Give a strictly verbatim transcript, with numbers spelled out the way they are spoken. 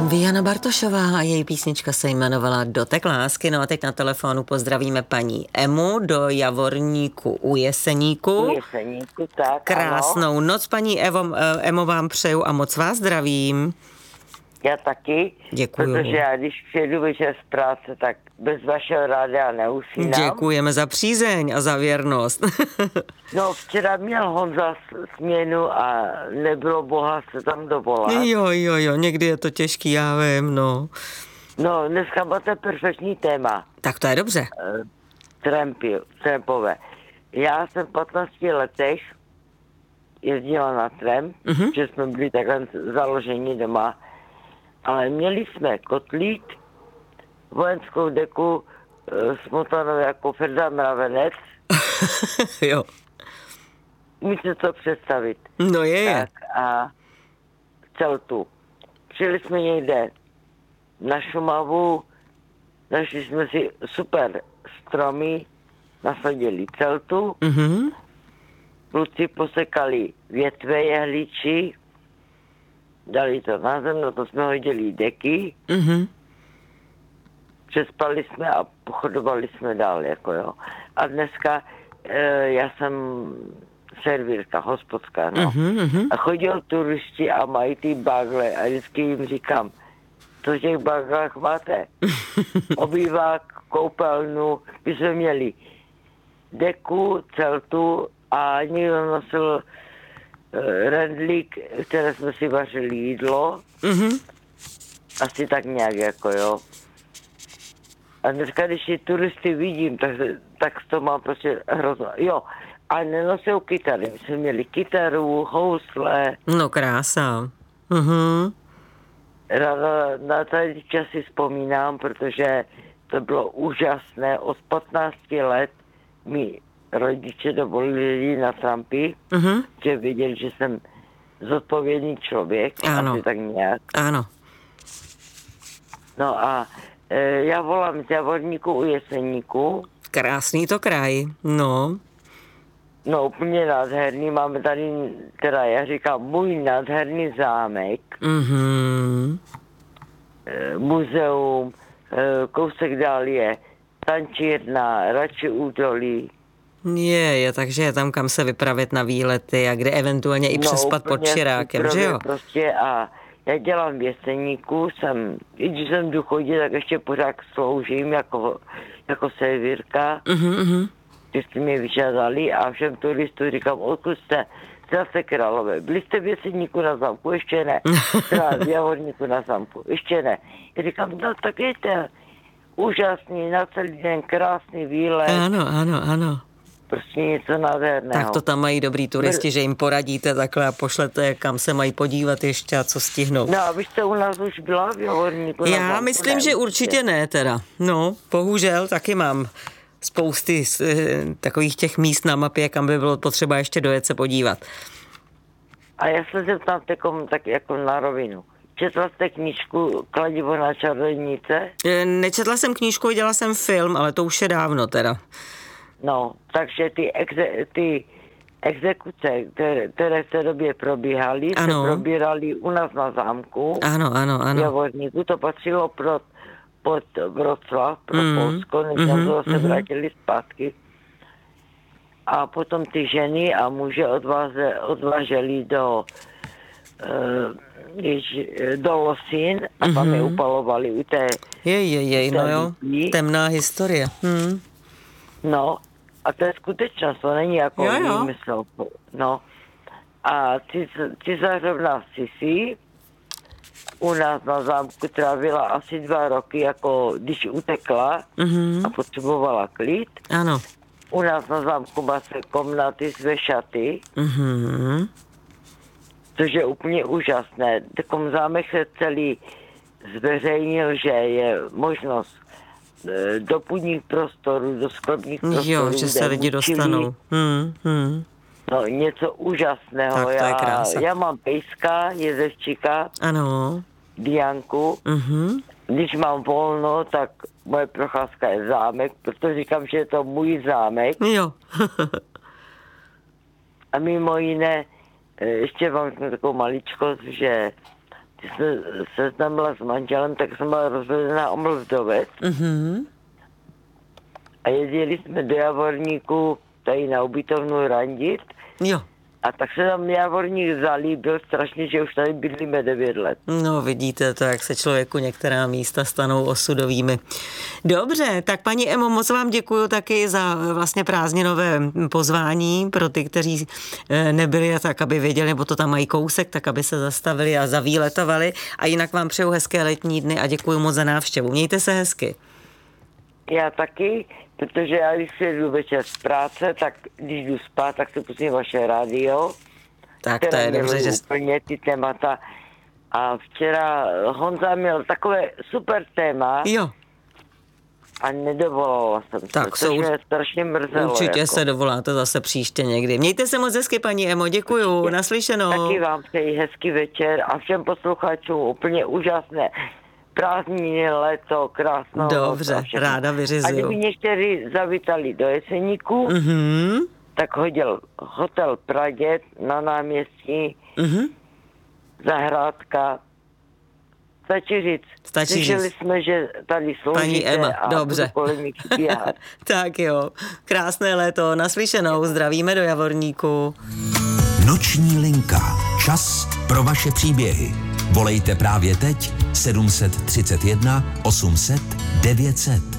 Jana Bartošová a její písnička se jmenovala Dotek lásky. No a teď na telefonu pozdravíme paní Emu do Javorníku u Jeseníku. U Jeseníku, tak, Krásnou ano. noc, paní Evo, Emo, vám přeju a moc vás zdravím. Já taky, Děkuju. Protože já když přijedu večer z práce, tak bez vašeho rádia neusínám. Děkujeme za přízeň a za věrnost. No, včera měl Honza směnu a nebylo boha se tam dovolat. Jo, jo, jo, někdy je to těžký, já vím, no. No, dneska máte perfektní téma. Tak to je dobře. Trampy, trampové. Já jsem v patnácti letech jezdila na tramp, uh-huh. že jsme byli takhle založeni doma, ale měli jsme kotlík, vojenskou deku, smotanou jako Ferda Mravenec. Jo. Můžete to představit. No je, tak a celtu. Přijeli jsme někde na Šumavu, našli jsme si super stromy, nasadili celtu, mm-hmm. kluci posekali větve jehličí, dali to na zem, no to jsme hodili deky, mm-hmm. přespali jsme a pochodovali jsme dál, jako jo. A dneska e, já jsem servírka, hospodská, no. Mm-hmm. A chodí turisti a mají ty bagle a vždycky jim říkám, co v těch baglách máte? Obývák, koupelnu, my jsme měli deku, celtu a někdo nosil e, rendlík, které jsme si vařili jídlo. Mm-hmm. Asi tak nějak, jako jo. A dneska, když ty turisty vidím, tak, tak to mám prostě hrozno. Jo, a nenosil kytary. My jsme měli kytaru, housle. No krása. Mhm. Ráda na tady časy vzpomínám, protože to bylo úžasné. Od patnácti let mi rodiče dovolili jít na trampy, Mhm. že věděli, že jsem zodpovědný člověk. Ano. Asi tak nějak. Ano. No a e, já volám z Javorníku u Jeseníku. Krásný to kraj, no. No úplně nádherný, máme tady, teda já říkám, můj nádherný zámek, Mhm. e, muzeum, e, kousek dál je tančírna, radši údolí. Je, je, takže je tam kam se vypravit na výlety a kde eventuálně i přespat no, pod Čirákem, že jo? Prostě a já dělám v Jeseníku, jsem, i když jsem v důchodě, tak ještě pořád sloužím jako, jako servírka. Mhm, mhm. Když jste mě vyžádali a všem turistům říkám, odkud jste? Zase Králové. Byli jste v Jeseníku na zámku? Ještě ne. Teda v Javorníku na zámku? Ještě ne. Já říkám, no tak je to úžasný, na celý den krásný výlet. Ano, ano, ano. Prostě něco nádherného. Tak to tam mají dobrý turisti, že jim poradíte takhle a pošlete, kam se mají podívat ještě a co stihnou. No a vy jste u nás už byla v Javorníku? Já zámku, myslím, ne, že určitě ne teda. No, bohužel taky mám spousty z, e, takových těch míst na mapě, kam by bylo potřeba ještě dojet se podívat. A já se zeptám takom, tak jako na rovinu. Četla jste knížku Kladivo na čarodějnice? E, nečetla jsem knížku, viděla jsem film, ale to už je dávno teda. No, takže ty, exe, ty exekuce, které, které v té době probíhaly, se probíraly u nás na zámku. Ano, ano, ano. V Javorníku, to patřilo pro, pod Vroclav, pro mm, Polsko, než mm, se mm. vrátili zpátky. A potom ty ženy a muže odváze, odváželi do, uh, do Losín a mm-hmm. tam je upalovali u té... Jej, jej, jej, no jo, temná historie. Hmm. No, a to je skutečnost, to není jako výmysl. No. A císařovna Sisi u nás na zámku trávila asi dva roky, jako když utekla mm-hmm. a potřebovala klid. Ano. U nás na zámku má se komnaty s vešaty, mm-hmm. což je úplně úžasné. Takový zámek se celý zveřejnil, že je možnost do půdních prostorů, do sklepních prostorů. Jo, že se lidi dostanou. Hmm, hmm. No, něco úžasného. Tak to je krása. Já, já mám pejska, jezevčíka, ano. Dianku. Uh-huh. Když mám volno, tak moje procházka je zámek, protože říkám, že je to můj zámek. Jo. A mimo jiné, ještě vám takovou maličkost, že se seznámila s manželem, tak jsem byla rozvedená o Mlvdovec. Mhm. A jezdili jsme do Javorníku, tady na ubytovnu randit. Jo. A tak se tam Javorník zalíbil strašně, že už tady bydlíme devět let. No vidíte to, jak se člověku některá místa stanou osudovými. Dobře, tak paní Emo, moc vám děkuju taky za vlastně prázdninové pozvání pro ty, kteří nebyli a tak, aby věděli, nebo to tam mají kousek, tak aby se zastavili a zavýletovali. A jinak vám přeju hezké letní dny a děkuju moc za návštěvu. Mějte se hezky. Já taky, protože já když si jdu večer z práce, tak když jdu spát, tak si pustím vaše rádio. Tak to je dobře, že... úplně ty témata. A včera Honza měl takové super téma. Jo. A nedovolala jsem se. Tak jsou... mě strašně mrzelo. Určitě jako. se dovoláte zase příště někdy. Mějte se moc hezky, paní Emo, děkuju, určitě. Naslyšenou. Taky vám přeji hezký večer a všem posluchačům úplně úžasné prázdniny, léto, krásnou. Dobře, ráda vyřizuju. A kdyby někteří zavítali do Jeseníku, mm-hmm. tak hodil hotel Pradět na náměstí, mm-hmm. zahrádka. Stačí říct. Stačí Slyšeli říct. jsme, že tady sloužíte paní Ema, a dobře. Tak jo, krásné léto, naslyšenou, zdravíme do Javorníku. Noční linka. Čas pro vaše příběhy. Volejte právě teď sedm set třicet jedna osm set devět set.